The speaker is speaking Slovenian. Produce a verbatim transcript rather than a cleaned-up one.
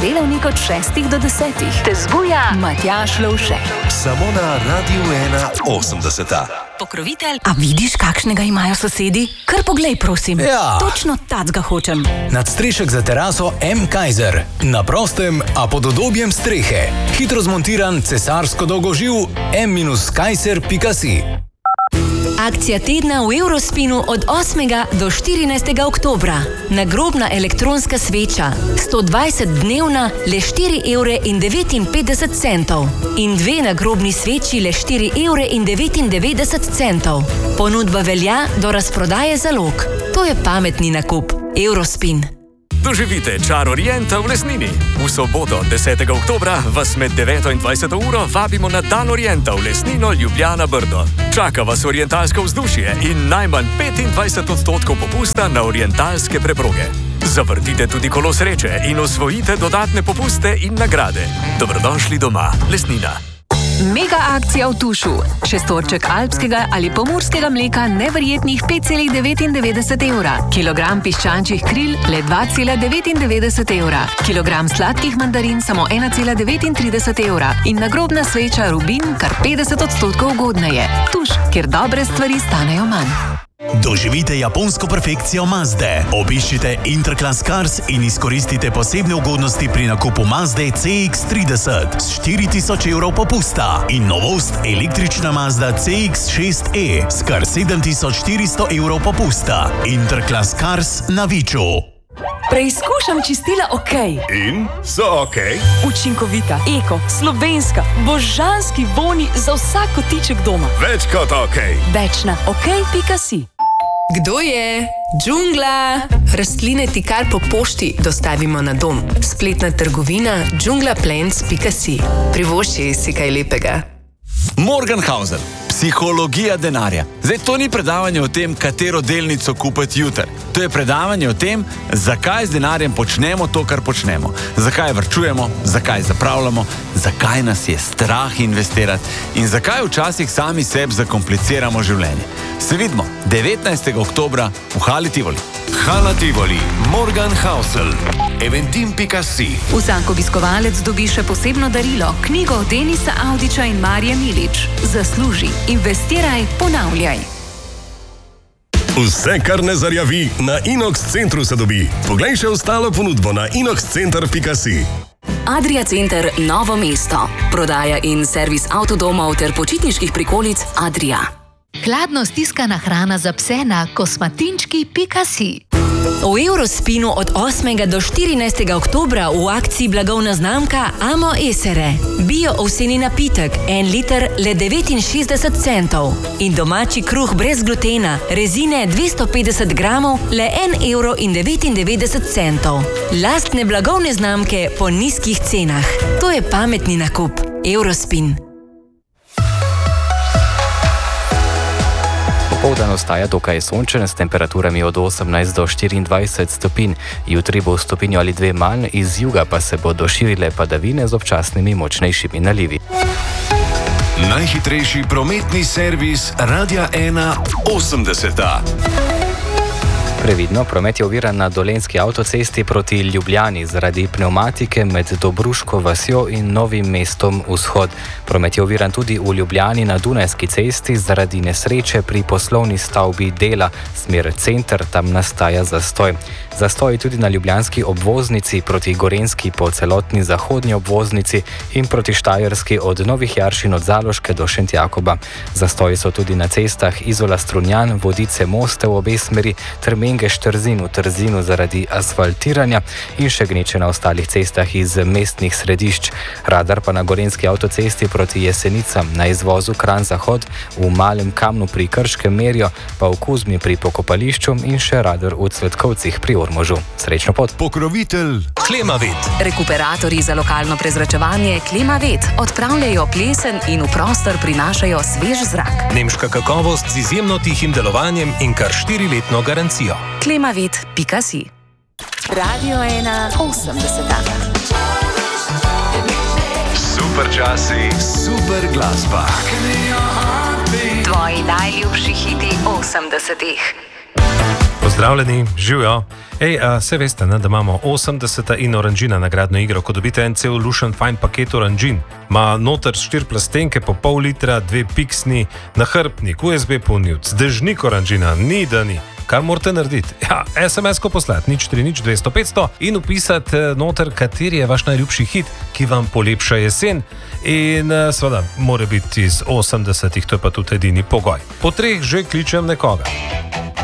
delavnik od šestih do desetih te zbuja Matjaž Lovše. Samo na Radiu ena osemdeseta. Pokrovitelj. A vidiš, kakšnega imajo sosedi? Kar poglej, prosim. Ja. Točno tacga hočem. Nadstrešek za teraso M. Kaiser. Na prostem, a pod udobjem strehe. Hitro zmontiran cesarsko dolgoživ M Kaiser pika si. Akcija tedna v Eurospinu od osmega do štirinajstega oktobra. Nagrobna elektronska sveča. sto dvajset dnevna, le štiri evre in devetinpetdeset centov. In dve nagrobni sveči, le štiri evre in devetindevetdeset centov. Ponudba velja do razprodaje zalog. To je pametni nakup. Eurospin. Doživite čar Orienta v Lesnini. V soboto, desetega oktobra, vas med deveto in dvajseto uro vabimo na Dan Orienta v Lesnino Ljubljana Brdo. Čaka vas orientalsko vzdušje in najmanj petindvajset odstotkov popusta na orientalske preproge. Zavrtite tudi kolo sreče in osvojite dodatne popuste in nagrade. Dobrodošli doma, Lesnina. Mega akcija v Tušu. Šestorček alpskega ali pomurskega mleka neverjetnih pet celih devetindevetdeset evra. Kilogram piščančjih kril le dva celih devetindevetdeset evra. Kilogram sladkih mandarin samo ena celih devetintrideset evra. In nagrobna sveča Rubin kar petdeset odstotkov ugodneje. Tuš, kjer dobre stvari stanejo manj. Doživite japonsko perfekcijo Mazde. Obiščite Interclass Cars in izkoristite posebne ugodnosti pri nakupu Mazde C X trideset s štiri tisoč evrov popusta in novost električna Mazda C X šest E s kar sedem tisoč štiristo evrov popusta. Interclass Cars na Viču. Preizkušam čistila OK. In? So OK? Učinkovita, eko, slovenska, božanski voni za vsak kotiček doma. Več kot OK. Več na ok pika si. Kdo je? Džungla! Rastline ti kar po pošti dostavimo na dom. Spletna trgovina džungla plants pika si. Privošči si kaj lepega. Morgenhausen. Psihologija denarja. Zdaj, to ni predavanje o tem, katero delnico kupiti jutri. To je predavanje o tem, zakaj z denarjem počnemo to, kar počnemo. Zakaj varčujemo, zakaj zapravljamo, zakaj nas je strah investirati in zakaj včasih sami sebi zakompliciramo življenje. Se vidimo devetnajstega oktobra v Hali Tivoli. Hala Tivoli, Morgenhausen, eventim pika si. Vsak obiskovalec dobi še posebno darilo, knjigo Denisa Avdića in Marije Milič. Zasluži, investiraj, ponavljaj. Vse, kar ne zarjavi, na Inox Centru se dobi. Poglej še ostalo ponudbo na inox center pika si. Adria Center Novo mesto. Prodaja in servis avtodomov ter počitniških prikolic Adria. Hladno stiskana hrana za pse na kosmatinčki pika si. V Eurospinu od osmega do štirinajstega oktobra v akciji blagovna znamka Amo Esere. Bio ovseni napitek, en liter le devetinšestdeset centov. In domači kruh brez glutena, rezine dvesto petdeset gramov, le en evro in devetindevetdeset centov. Lastne blagovne znamke po nizkih cenah. To je pametni nakup. Eurospin. Popoldan ostaja dokaj sončen s temperaturami od osemnajst do štiriindvajset stopinj. Jutri bo stopinjo ali dve manj, iz juga pa se bodo širile padavine z občasnimi močnejšimi nalivi. Najhitrejši prometni servis Radia ena osemdeseta. Previdno, promet je oviran na Dolenjski avtocesti proti Ljubljani zaradi pnevmatike med Dobruško vasjo in Novim mestom vzhod. Promet je oviran tudi v Ljubljani na Dunajski cesti zaradi nesreče pri poslovni stavbi Dela. Smer center, tam nastaja zastoj. Zastoj tudi na ljubljanski obvoznici proti Gorenjski po celotni zahodnji obvoznici in proti Štajerski od Novih Jaršin od Zaloške do Šentjakoba. Zastoji so tudi na cestah Izola Strunjan, Vodice Moste v obe smeri ter Mengeš-Trzin v Trzinu zaradi asfaltiranja in še gneče na ostalih cestah iz mestnih središč. Radar pa na Gorenjski avtocesti proti Jesenicam, na izvozu Kranj-Zahod, v Malem Kamnu pri Krškem merijo, pa v Kuzmi pri Pokopališču in še radar v Cvetkovcih pri Ormožu. Srečno pot! Pokrovitelj Klimavet. Rekuperatorji za lokalno prezračevanje Klimavet odpravljajo plesen in v prostor prinašajo svež zrak. Nemška kakovost z izjemno tihim delovanjem in kar štiriletno garancijo. klimavet pika si. Radio ena osemdeseta. Super časi, super glasba. Tvoji najljubši hiti osemdesetih. Pozdravljeni, živijo. Ej, a, se veste, ne, da imamo osemdeseta in oranžina nagradno igro. Ko dobite en cel Lušen Fine paket oranžin, ima noter štiri plastenke po pol litra, dve piksni, nahrbtnik, U S B polnilc, dežnik oranžina, ni da ni. Kar morate narediti? Ja, es em es-ko poslati nič tri nič dvesto petsto in upisati noter, kateri je vaš najljubši hit, ki vam polepša jesen. In seveda, mora biti iz osemdesetih, to je pa tudi edini pogoj. Po treh že kličem nekoga.